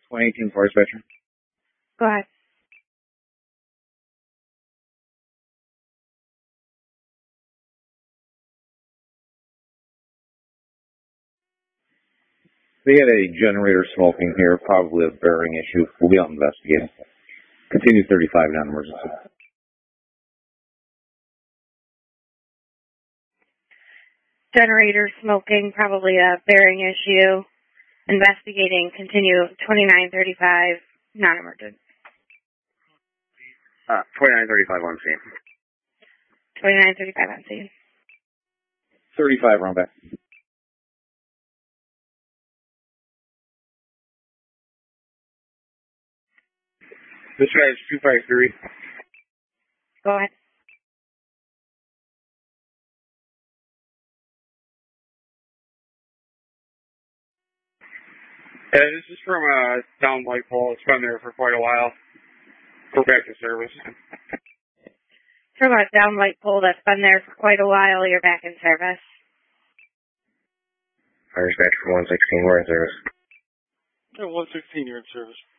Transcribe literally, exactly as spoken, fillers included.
twenty eighteen Fire Dispatcher. Go ahead. They had a generator smoking here, probably a bearing issue. We'll be out investigating. Continue thirty-five non-emergency. Generator smoking, probably a bearing issue. Investigating, continue twenty-nine thirty-five, non-emergent. Uh, twenty-nine thirty-five on scene. twenty-nine thirty-five on scene. thirty-five round back. This guy is two five three. Go ahead. Yeah, this is from a down light pole. It's been there for quite a while. We're back to service. From a down light pole that's been there for quite a while, you're back in service. Fire Dispatcher for one sixteen, we're in service. Yeah, one sixteen, you're in service.